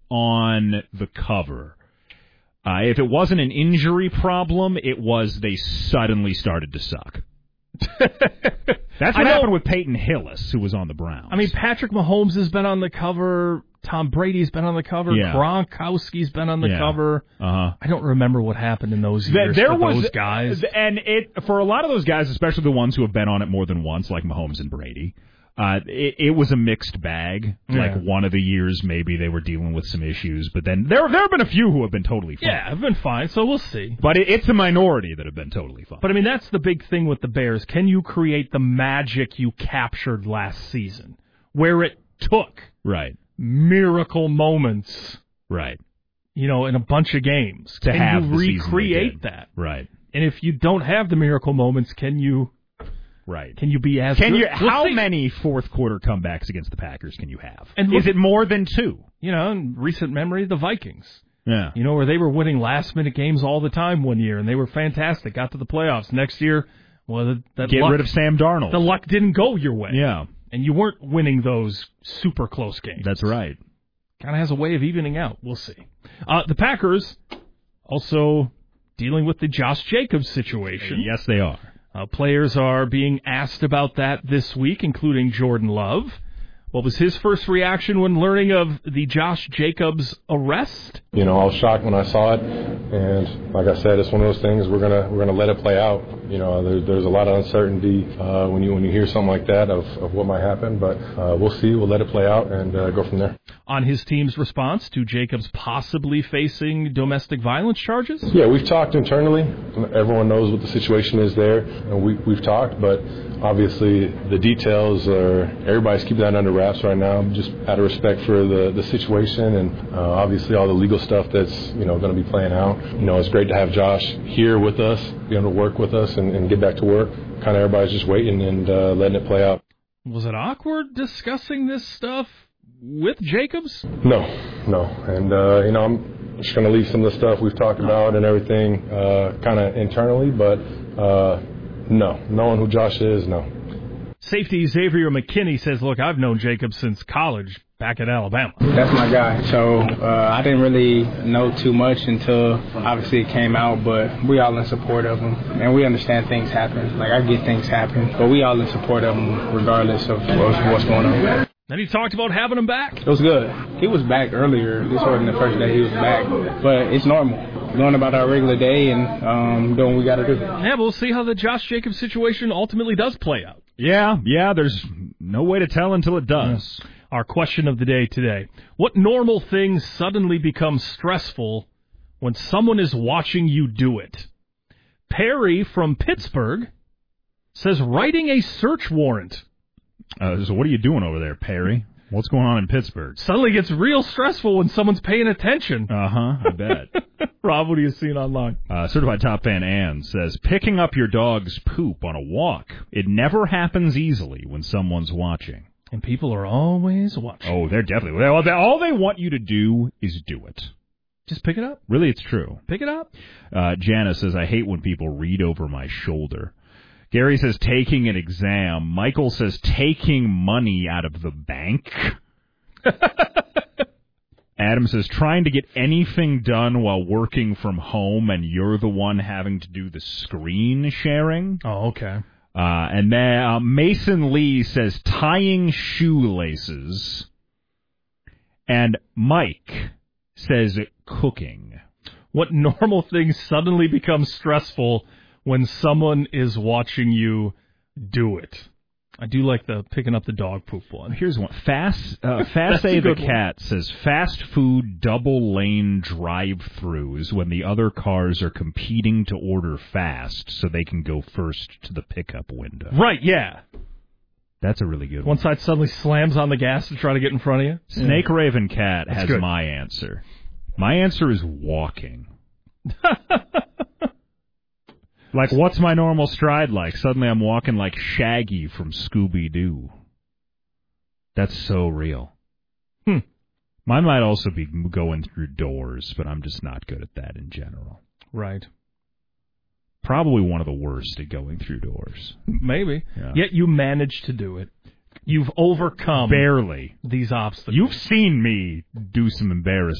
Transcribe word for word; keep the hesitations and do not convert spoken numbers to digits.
on the cover. Uh, if it wasn't an injury problem, it was they suddenly started to suck. That's what happened with Peyton Hillis, who was on the Browns. I mean, Patrick Mahomes has been on the cover. Tom Brady's been on the cover. Yeah. Gronkowski's been on the yeah. cover. Uh-huh. I don't remember what happened in those years there for was, those guys. And it for a lot of those guys, especially the ones who have been on it more than once, like Mahomes and Brady, uh, it, it was a mixed bag. Yeah. Like one of the years, maybe they were dealing with some issues, but then there there have been a few who have been totally fine. Yeah, have been fine, so we'll see. But it, it's a minority that have been totally fine. But, I mean, that's the big thing with the Bears. Can you create the magic you captured last season, where it took right. miracle moments, right? You know, in a bunch of games. To can have you the season recreate they did. that? Right. And if you don't have the miracle moments, can you? Right. Can you be as can good? you? We'll how see. many fourth quarter comebacks against the Packers can you have? And look, is it more than two? You know, in recent memory, the Vikings. Yeah. You know, where they were winning last minute games all the time one year, and they were fantastic. Got to the playoffs. Next year, well, that get luck, rid of Sam Darnold. The luck didn't go your way. Yeah. And you weren't winning those super close games. That's right. Kind of has a way of evening out. We'll see. Uh, the Packers also dealing with the Josh Jacobs situation. Yes, they are. Uh, players are being asked about that this week, including Jordan Love. What was his first reaction when learning of the Josh Jacobs arrest? You know, I was shocked when I saw it, and like I said, it's one of those things we're gonna we're gonna let it play out. You know, there, there's a lot of uncertainty uh, when you when you hear something like that of, of what might happen, but uh, we'll see. We'll let it play out and uh, go from there. On his team's response to Jacobs possibly facing domestic violence charges? Yeah, we've talked internally. Everyone knows what the situation is there, and we, we've talked, but obviously the details are, everybody's keeping that under wraps right now, just out of respect for the, the situation and uh, obviously all the legal stuff that's, you know, going to be playing out. You know, it's great to have Josh here with us, be able to work with us and, and get back to work. Kind of everybody's just waiting and uh, letting it play out. Was it awkward discussing this stuff with Jacobs? No, no. And, uh, you know, I'm just going to leave some of the stuff we've talked about and everything uh, kind of internally, but uh, no. Knowing who Josh is, no. Safety Xavier McKinney says, look, I've known Jacobs since college back at Alabama. That's my guy. So uh, I didn't really know too much until obviously it came out, but we all in support of him. And we understand things happen. Like, I get things happen, but we all in support of him regardless of what's, what's going on. Then he talked about having him back. It was good. He was back earlier. This wasn't the first day he was back. But it's normal. Going about our regular day and um, doing what we got to do. Yeah, but we'll see how the Josh Jacobs situation ultimately does play out. Yeah, yeah, there's no way to tell until it does. Yeah. Our question of the day today. What normal things suddenly become stressful when someone is watching you do it? Perry from Pittsburgh says writing a search warrant. Uh, so what are you doing over there, Perry? What's going on in Pittsburgh? Suddenly gets real stressful when someone's paying attention. Uh-huh, I bet. Rob, what are you seeing online? Uh, Certified Top Fan Ann says, picking up your dog's poop on a walk. It never happens easily when someone's watching. And people are always watching. Oh, they're definitely. Well, they, all they want you to do is do it. Just pick it up. Really, it's true. Pick it up. Uh, Janice says, I hate when people read over my shoulder. Gary says taking an exam. Michael says taking money out of the bank. Adam says trying to get anything done while working from home and you're the one having to do the screen sharing. Oh, okay. Uh, and then uh, Mason Lee says tying shoelaces. And Mike says cooking. What normal things suddenly become stressful when someone is watching you do it? I do like the picking up the dog poop one. Here's one. Fast, uh, Fast A the Cat one. Says fast food double lane drive-thrus when the other cars are competing to order fast so they can go first to the pickup window. Right, yeah. That's a really good one. One side suddenly slams on the gas to try to get in front of you. Snake yeah. Raven Cat That's has good. my answer. My answer is walking. Like, what's my normal stride like? Suddenly I'm walking like Shaggy from Scooby-Doo. That's so real. Hmm. Mine might also be going through doors, but I'm just not good at that in general. Right. Probably one of the worst at going through doors. Maybe. Yeah. Yet you managed to do it. You've overcome barely these obstacles. You've seen me do some embarrassing